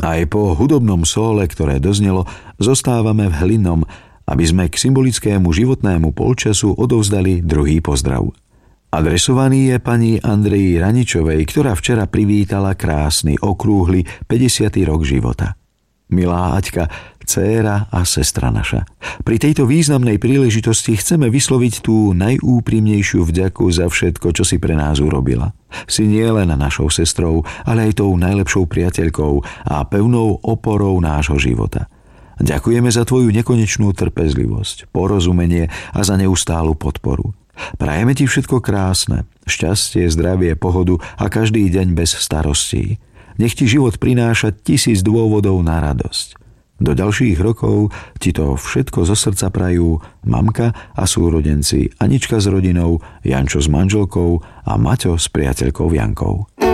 Aj po hudobnom sóle, ktoré doznelo, zostávame v Hlinnom, aby sme k symbolickému životnému polčasu odovzdali druhý pozdrav. Adresovaný je pani Andreji Raničovej, ktorá včera privítala krásny, okrúhly 50. rok života. Milá Aťka, dcéra a sestra naša, pri tejto významnej príležitosti chceme vysloviť tú najúprimnejšiu vďaku za všetko, čo si pre nás urobila. Si nielen našou sestrou, ale aj tou najlepšou priateľkou a pevnou oporou nášho života. Ďakujeme za tvoju nekonečnú trpezlivosť, porozumenie a za neustálu podporu. Prajeme ti všetko krásne, šťastie, zdravie, pohodu a každý deň bez starostí. Nech ti život prináša 1000 dôvodov na radosť. Do ďalších rokov ti to všetko zo srdca prajú mamka a súrodenci, Anička s rodinou, Jančo s manželkou a Maťo s priateľkou Jankou.